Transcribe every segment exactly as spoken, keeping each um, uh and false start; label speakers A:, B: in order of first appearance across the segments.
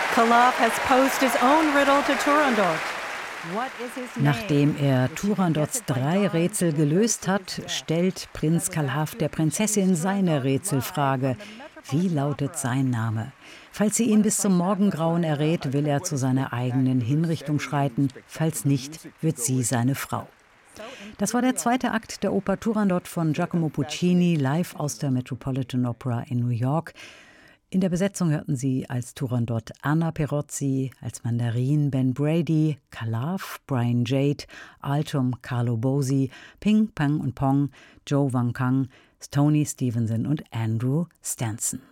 A: Khalaf has posed his own riddle to Turandot.
B: Nachdem er Turandots drei Rätsel gelöst hat, stellt Prinz Khalaf der Prinzessin seine Rätselfrage. Wie lautet sein Name? Falls sie ihn bis zum Morgengrauen errät, will er zu seiner eigenen Hinrichtung schreiten. Falls nicht, wird sie seine Frau. Das war der zweite Akt der Oper Turandot von Giacomo Puccini, live aus der Metropolitan Opera in New York. In der Besetzung hörten Sie als Turandot Anna Perozzi, als Mandarin Ben Brady, Khalaf, Brian Jade, Altum Carlo Bosi, Ping, Pang und Pong, Joe Wang Kang, Tony Stevenson und Andrew Stanson.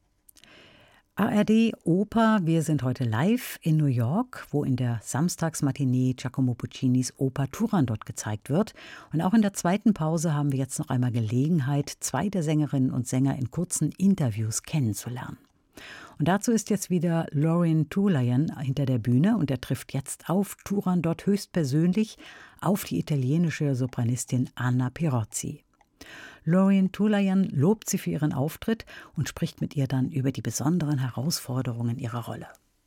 B: A R D Oper, wir sind heute live in New York, wo in der Samstagsmatinee Giacomo Puccinis Oper Turandot gezeigt wird. Und auch in der zweiten Pause haben wir jetzt noch einmal Gelegenheit, zwei der Sängerinnen und Sänger in kurzen Interviews kennenzulernen. Und dazu ist jetzt wieder Lorien Tulayan hinter der Bühne und er trifft jetzt auf Turandot höchstpersönlich auf die italienische Sopranistin Anna Perozzi. Lorien Tulayan lobt sie für ihren Auftritt und spricht mit ihr dann über die besonderen Herausforderungen ihrer Rolle.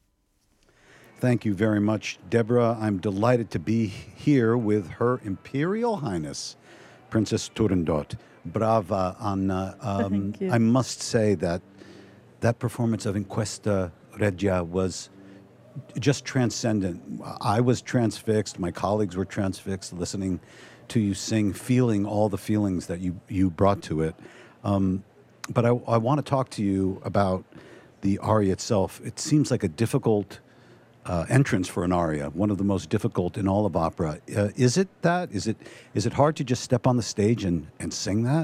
C: Thank you very much, Deborah. I'm delighted to be here with Her Imperial Highness, Princess Turandot. Brava, Anna. Um,
D: Thank you.
C: I must say that that performance of Inquesta Regia was just transcendent. I was transfixed. My colleagues were transfixed listening to you sing, feeling all the feelings that you, you brought to it. Um, but I, I want to talk to you about the aria itself. It seems like a difficult uh, entrance for an aria, one of the most difficult in all of opera. Uh, is it that? Is it is it hard to just step on the stage and, and sing that?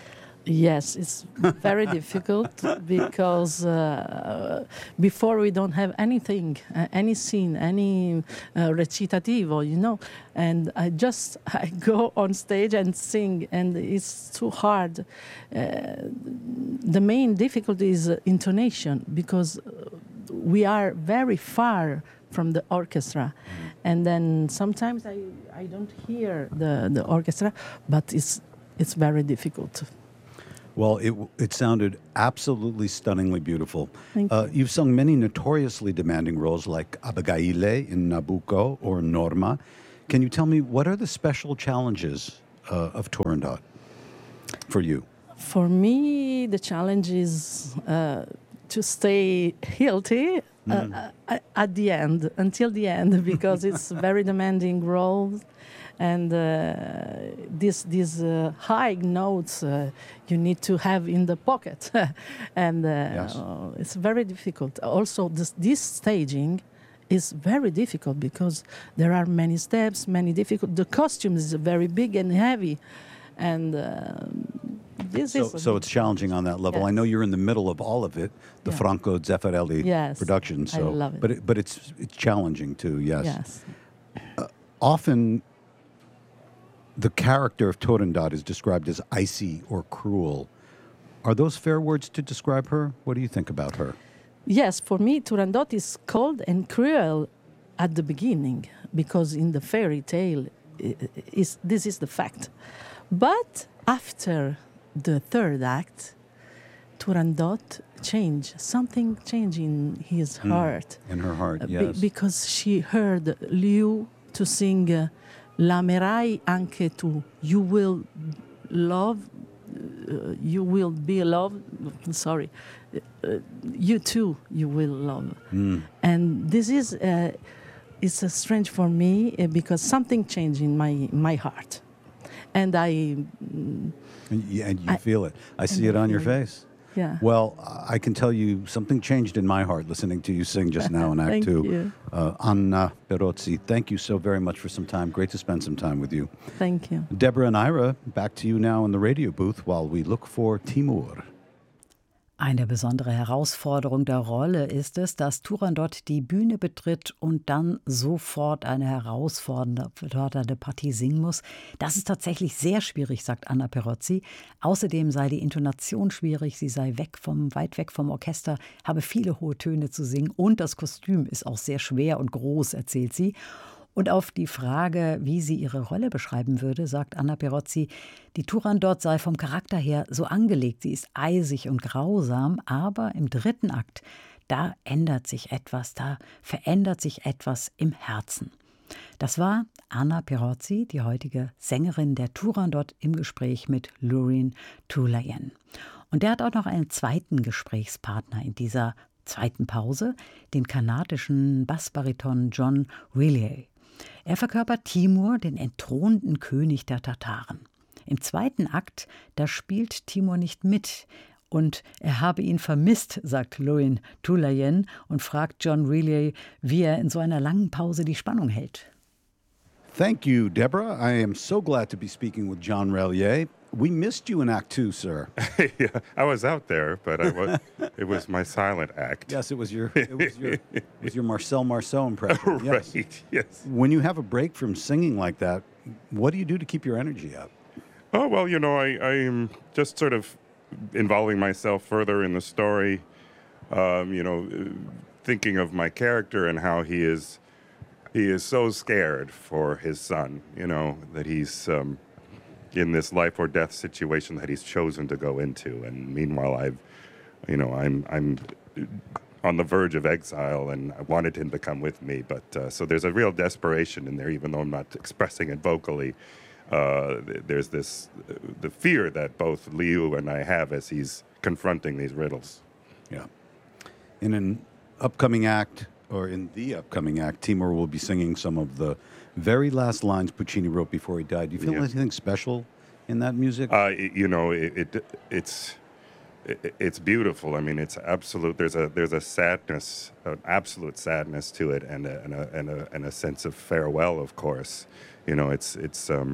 D: Yes, it's very difficult because uh, before we don't have anything, uh, any scene, any uh, recitativo, you know, and I just I go on stage and sing, and it's too hard. Uh, the main difficulty is uh, intonation because we are very far from the orchestra, and then sometimes I, I don't hear the, the orchestra, but it's it's very difficult.
C: Well, it it sounded absolutely stunningly beautiful.
D: Thank
C: Uh,
D: you.
C: you've sung many notoriously demanding roles like Abigail in Nabucco or Norma. Can you tell me what are the special challenges uh, of Turandot for you?
D: For me, the challenge is uh, to stay healthy uh, uh, at the end, until the end, because it's very demanding role. And uh, these these uh, high notes uh, you need to have in the pocket, and uh,
C: Yes.
D: uh, it's very difficult. Also, this, this staging is very difficult because there are many steps, many difficult. The costume is very big and heavy, and uh, this
C: So,
D: is a
C: so
D: big
C: it's challenging on that level. I
D: Yes.
C: know you're in the middle of all of it, the
D: Yeah.
C: Franco Zeffirelli
D: Yes,
C: production.
D: I
C: So,
D: love it.
C: but it, but it's it's challenging too. Yes.
D: Yes.
C: Often, the character of Turandot is described as icy or cruel. Are those fair words to describe her? What do you think about her?
D: Yes, for me, Turandot is cold and cruel at the beginning because in the fairy tale, i- i- is this is the fact. But after the third act, Turandot change something change in his heart.
C: In her heart,
D: Uh, be-
C: yes.
D: because she heard Liu to sing uh, L'amerai anche tu. You will love, uh, you will be loved. Sorry, uh, you too, you will love. And this is uh, it's uh, strange for me uh, because something changed in my my heart, and I mm,
C: And you, and you
D: I-
C: feel it. I see
D: I
C: it on your
D: feel it.
C: face.
D: yeah.
C: Well, I can tell you something changed in my heart listening to you sing just now in Act
D: Thank
C: Two.
D: you.
C: Uh, Anna Perozzi, thank you so very much for some time. Great to spend some time with you.
D: Thank you.
C: Deborah and Ira, back to you now in the radio booth while we look for Timur.
B: Eine besondere Herausforderung der Rolle ist es, dass Turandot die Bühne betritt und dann sofort eine herausfordernde Partie singen muss. Das ist tatsächlich sehr schwierig, sagt Anna Perozzi. Außerdem sei die Intonation schwierig, sie sei weg vom, weit weg vom Orchester, habe viele hohe Töne zu singen und das Kostüm ist auch sehr schwer und groß, erzählt sie. Und auf die Frage, wie sie ihre Rolle beschreiben würde, sagt Anna Perozzi, die Turandot sei vom Charakter her so angelegt. Sie ist eisig und grausam, aber im dritten Akt, da ändert sich etwas, da verändert sich etwas im Herzen. Das war Anna Pirozzi, die heutige Sängerin der Turandot, im Gespräch mit Lorin Tulayan. Und der hat auch noch einen zweiten Gesprächspartner in dieser zweiten Pause, den kanadischen Bassbariton John Riley. Er verkörpert Timur, den entthronten König der Tataren. Im zweiten Akt, da spielt Timur nicht mit. Und er habe ihn vermisst, sagt Lorin Tulayan und fragt John Riley, wie er in so einer langen Pause die Spannung hält.
C: Thank you, Deborah. I am so glad to be speaking with John Relier. We missed you in Act Two, sir.
E: Yeah, I was out there, but I was, it was my silent act.
C: Yes, it was your it was your, it was your Marcel Marceau impression. Yes.
E: Right, yes.
C: When you have a break from singing like that, what do you do to keep your energy up?
E: Oh, well, you know, I, I'm just sort of involving myself further in the story, um, you know, thinking of my character and how he is he is so scared for his son, you know, that he's um, in this life or death situation that he's chosen to go into. And meanwhile, I've, you know, I'm I'm on the verge of exile, and I wanted him to come with me. But uh, so there's a real desperation in there, even though I'm not expressing it vocally. Uh, there's this uh, the fear that both Liu and I have as he's confronting these riddles.
C: Yeah. In an upcoming act, or in the upcoming act, Timur will be singing some of the very last lines Puccini wrote before he died. Do you feel
E: Yeah.
C: anything special in that music?
E: Uh, it- you know, it, it it's it, it's beautiful. I mean, it's absolute. There's a there's a sadness, an absolute sadness to it, and a and a and a, and a sense of farewell. Of course, you know, it's it's um.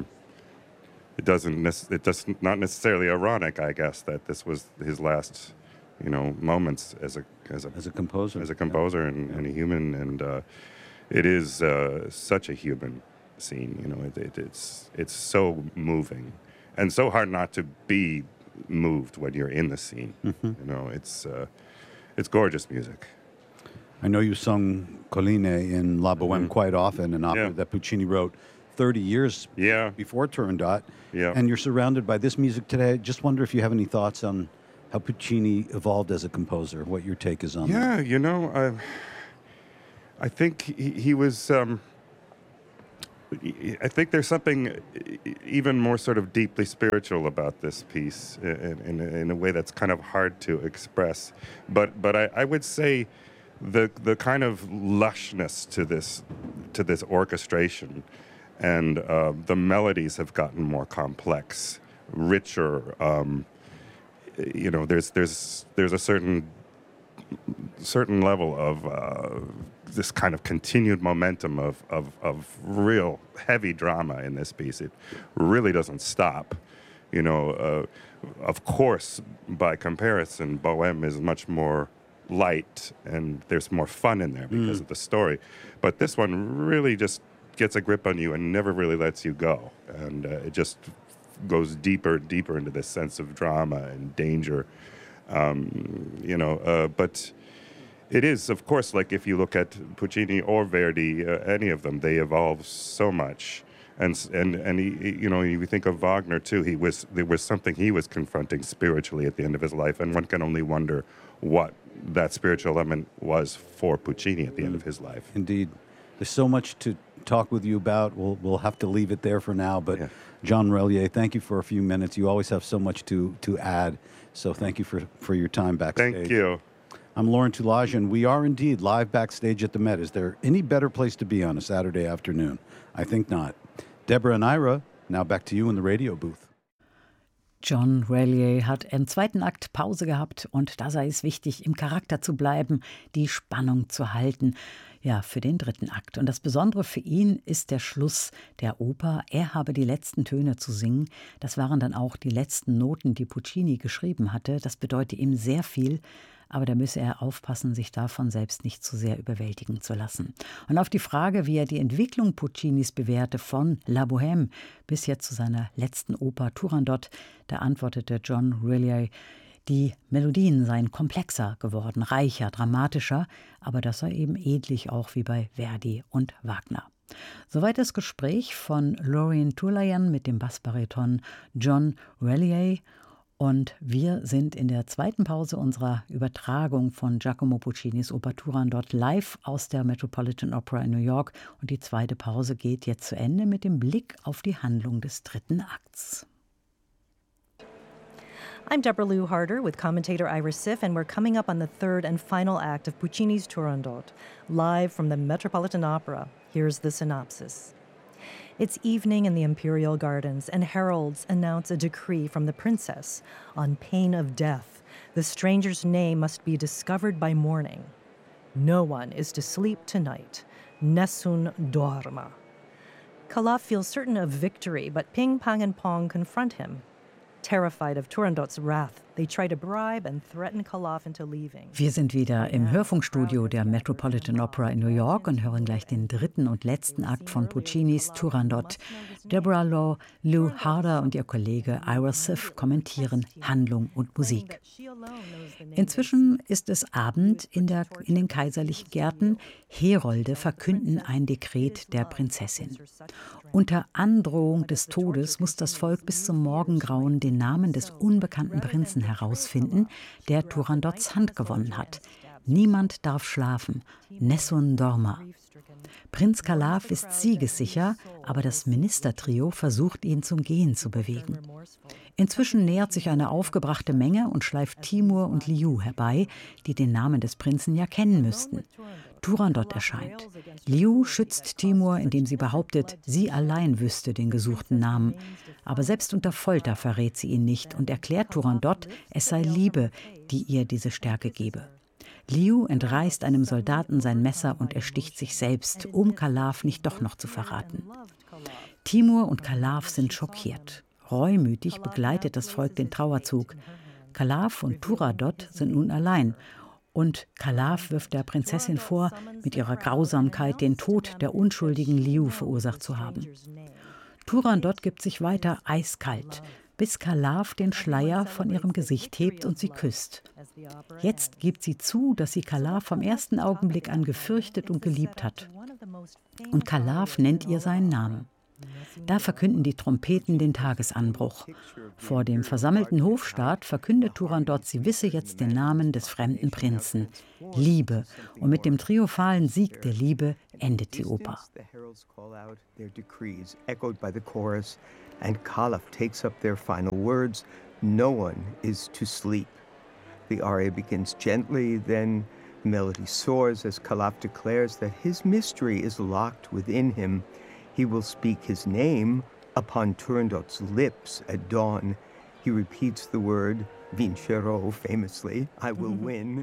E: It doesn't. nec- It does not necessarily ironic, I guess, that this was his last, you know, moments as a as a
C: As a composer?
E: as a composer and, and a human, and uh, it is uh, such a human scene. You know, it, it, it's it's so moving, and so hard not to be moved when you're in the scene.
C: Mm-hmm.
E: You know, it's uh, it's gorgeous music.
C: I know you sung Colline in La Bohème quite often, an opera
E: Mm-hmm. Yeah.
C: that Puccini wrote thirty years
E: Yeah.
C: before Turandot.
E: Yeah.
C: And you're surrounded by this music today. I just wonder if you have any thoughts on how Puccini evolved as a composer, what your take is on that.
E: Yeah, you know, I, I think he, he was. Um, I think there's something even more sort of deeply spiritual about this piece, in, in, in a way that's kind of hard to express. But but I, I would say the the kind of lushness to this to this orchestration, and uh, the melodies have gotten more complex, richer. Um, you know, there's there's there's a certain certain level of uh, this kind of continued momentum of, of, of real heavy drama in this piece. It really doesn't stop. You know, uh, of course, by comparison, Bohème is much more light and there's more fun in there because
C: Mm.
E: of the story. But this one really just gets a grip on you and never really lets you go. And uh, it just goes deeper, deeper into this sense of drama and danger. Um, you know, uh, but it is, of course, like if you look at Puccini or Verdi, uh, any of them, they evolve so much. And s- and and he, he- you know, you think of Wagner too. He was there was something he was confronting spiritually at the end of his life, and one can only wonder what that spiritual element was for Puccini at the end of his life.
C: Indeed. There's so much to talk with you about. We'll, we'll have to leave it there for now. But
E: Yeah.
C: John Relier, thank you for a few minutes. You always have so much to, to add. So thank you for, for your time backstage.
E: Thank you.
C: I'm Lauren Toulage, and we are indeed live backstage at the Met. Is there any better place to be on a Saturday afternoon? I think not. Deborah and Ira, now back to you in the radio booth.
B: John Relier hat im zweiten Akt Pause gehabt und da sei es wichtig, im Charakter zu bleiben, die Spannung zu halten. Ja, für den dritten Akt. Und das Besondere für ihn ist der Schluss der Oper. Er habe die letzten Töne zu singen. Das waren dann auch die letzten Noten, die Puccini geschrieben hatte. Das bedeutet ihm sehr viel. Aber da müsse er aufpassen, sich davon selbst nicht zu sehr überwältigen zu lassen. Und auf die Frage, wie er die Entwicklung Puccinis bewährte von La Bohème bis jetzt zu seiner letzten Oper Turandot, da antwortete John Relier, die Melodien seien komplexer geworden, reicher, dramatischer, aber das sei eben ähnlich auch wie bei Verdi und Wagner. Soweit das Gespräch von Lorin Tulayan mit dem Bassbariton John Relier. Und wir sind in der zweiten Pause unserer Übertragung von Giacomo Puccinis Oper Turandot live aus der Metropolitan Opera in New York. Und die zweite Pause geht jetzt zu Ende mit dem Blick auf die Handlung des dritten Akts.
A: I'm Deborah Lou Harder with commentator Ira Siff, and we're coming up on the third and final act of Puccini's Turandot, live from the Metropolitan Opera. Here's the synopsis. It's evening in the imperial gardens, and heralds announce a decree from the princess. On pain of death, the stranger's name must be discovered by morning. No one is to sleep tonight. Nessun dorma. Calaf feels certain of victory, but Ping, Pang, and Pong confront him. Terrified of Turandot's wrath, they try to bribe and threaten Calaf into leaving.
B: Wir sind wieder im Hörfunkstudio der Metropolitan Opera in New York und hören gleich den dritten und letzten Akt von Puccinis Turandot. Deborah Law, Lou Harder und ihr Kollege Ira Siff kommentieren Handlung und Musik. Inzwischen ist es Abend in, der, in den kaiserlichen Gärten. Herolde verkünden ein Dekret der Prinzessin. Unter Androhung des Todes muss das Volk bis zum Morgengrauen den Namen des unbekannten Prinzen herausfinden, der Turandots Hand gewonnen hat. Niemand darf schlafen. Nessun dorma. Prinz Calaf ist siegessicher, aber das Ministertrio versucht, ihn zum Gehen zu bewegen. Inzwischen nähert sich eine aufgebrachte Menge und schleift Timur und Liu herbei, die den Namen des Prinzen ja kennen müssten. Turandot erscheint. Liu schützt Timur, indem sie behauptet, sie allein wüsste den gesuchten Namen. Aber selbst unter Folter verrät sie ihn nicht und erklärt Turandot, es sei Liebe, die ihr diese Stärke gebe. Liu entreißt einem Soldaten sein Messer und ersticht sich selbst, um Calaf nicht doch noch zu verraten. Timur und Calaf sind schockiert. Reumütig begleitet das Volk den Trauerzug. Calaf und Turandot sind nun allein. Und Calaf wirft der Prinzessin vor, mit ihrer Grausamkeit den Tod der unschuldigen Liu verursacht zu haben. Turandot gibt sich weiter eiskalt, bis Calaf den Schleier von ihrem Gesicht hebt und sie küsst. Jetzt gibt sie zu, dass sie Calaf vom ersten Augenblick an gefürchtet und geliebt hat. Und Calaf nennt ihr seinen Namen. Da verkünden die Trompeten den Tagesanbruch. Vor dem versammelten Hofstaat verkündet Turandot, sie wisse jetzt den Namen des fremden Prinzen. Liebe. Und mit dem triumphalen Sieg der Liebe endet die Oper.
F: And Calaf takes up their final words, no one is to sleep. The aria begins gently, then the melody soars as Calaf declares that his mystery is locked within him. He will speak his name upon Turandot's lips at dawn. He repeats the word, Vincero, famously, I will win.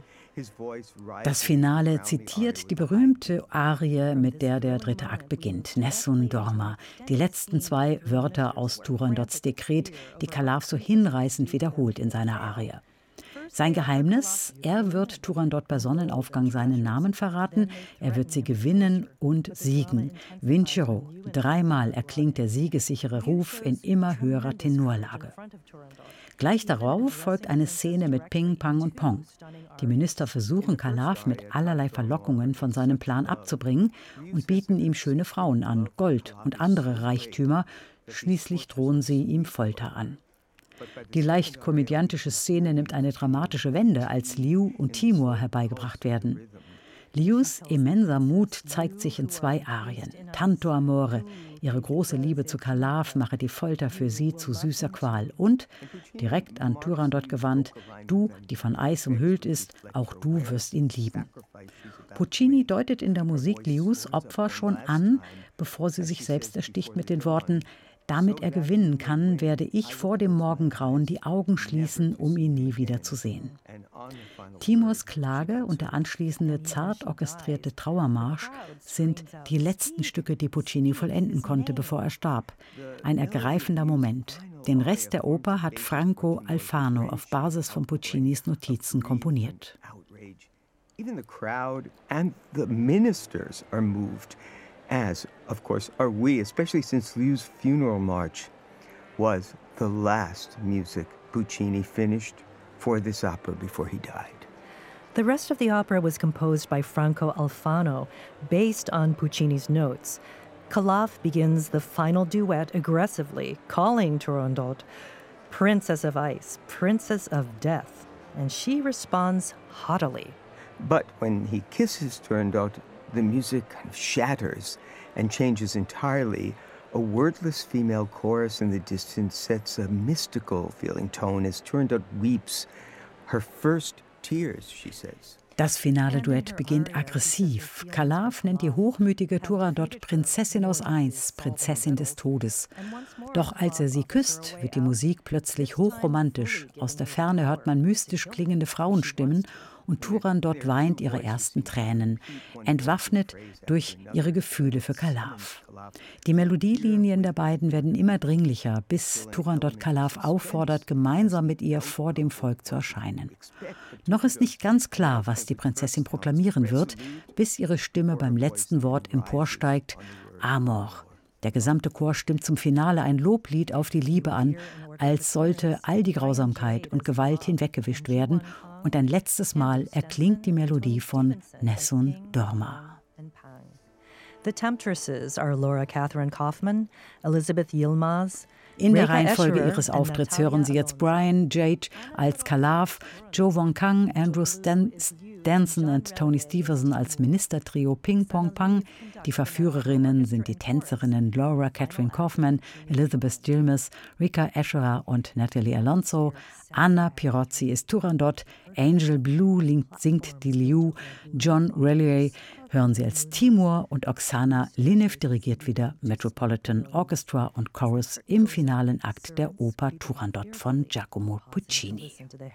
B: Das Finale zitiert die berühmte Arie, mit der der dritte Akt beginnt, Nessun dorma, die letzten zwei Wörter aus Turandots Dekret, die Calaf so hinreißend wiederholt in seiner Arie. Sein Geheimnis, er wird Turandot bei Sonnenaufgang seinen Namen verraten, er wird sie gewinnen und siegen. Vincero, dreimal erklingt der siegessichere Ruf in immer höherer Tenorlage. Gleich darauf folgt eine Szene mit Ping, Pang und Pong. Die Minister versuchen Calaf mit allerlei Verlockungen von seinem Plan abzubringen und bieten ihm schöne Frauen an, Gold und andere Reichtümer. Schließlich drohen sie ihm Folter an. Die leicht komödiantische Szene nimmt eine dramatische Wende, als Liu und Timur herbeigebracht werden. Lius immenser Mut zeigt sich in zwei Arien. Tanto amore, ihre große Liebe zu Calaf mache die Folter für sie zu süßer Qual. Und, direkt an Turandot gewandt, du, die von Eis umhüllt ist, auch du wirst ihn lieben. Puccini deutet in der Musik Lius Opfer schon an, bevor sie sich selbst ersticht mit den Worten: Damit er gewinnen kann, werde ich vor dem Morgengrauen die Augen schließen, um ihn nie wieder zu sehen. Timurs Klage und der anschließende zart orchestrierte Trauermarsch sind die letzten Stücke, die Puccini vollenden konnte, bevor er starb. Ein ergreifender Moment. Den Rest der Oper hat Franco Alfano auf Basis von Puccinis Notizen komponiert.
F: Even the crowd and the ministers are moved. As, of course, are we, especially since Liu's funeral march was the last music Puccini finished for this opera before he died.
A: The rest of the opera was composed by Franco Alfano, based on Puccini's notes. Calaf begins the final duet aggressively, calling Turandot. Princess of Ice, Princess of Death, and she responds haughtily.
F: But when he kisses Turandot, the music kind of shatters and changes entirely. A wordless female chorus in the distance sets a mystical feeling tone as Turandot weeps. Her first tears, she says.
B: Das finale Duett beginnt aggressiv. Calaf nennt die hochmütige Turandot Prinzessin aus Eis, Prinzessin des Todes. Doch als er sie küsst, wird die Musik plötzlich hochromantisch. Aus der Ferne hört man mystisch klingende Frauenstimmen und Turandot weint ihre ersten Tränen, entwaffnet durch ihre Gefühle für Calaf. Die Melodielinien der beiden werden immer dringlicher, bis Turandot Calaf auffordert, gemeinsam mit ihr vor dem Volk zu erscheinen. Noch ist nicht ganz klar, was die Prinzessin proklamieren wird, bis ihre Stimme beim letzten Wort emporsteigt: Amor. Der gesamte Chor stimmt zum Finale ein Loblied auf die Liebe an, als sollte all die Grausamkeit und Gewalt hinweggewischt werden, und ein letztes Mal erklingt die Melodie von Nessun Dorma.
A: The Temptresses are Laura Catherine Kaufman, Elizabeth Yilmaz.
B: In der Reihenfolge ihres Auftritts hören Sie jetzt Brian Jage als Calaf, Jo Wong Kang, Andrew Stan Stanson und Tony Stevenson als Ministertrio Ping Pong Pang. Die Verführerinnen sind die Tänzerinnen Laura Catherine Kaufman, Elizabeth Yilmaz, Rika Asherar und Natalie Alonso. Anna Pirozzi ist Turandot, Angel Blue singt die Liu, John Relier hören Sie als Timur und Oksana Linev dirigiert wieder Metropolitan Orchestra und Chorus im finalen Akt der Oper Turandot von Giacomo Puccini.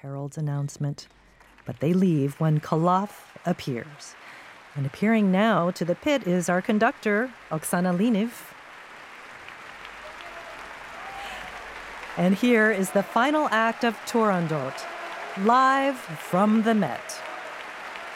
A: But they leave when Calaf appears. And appearing now to the pit is our conductor, Oksana Linev. And here is the final act of Turandot, live from the Met.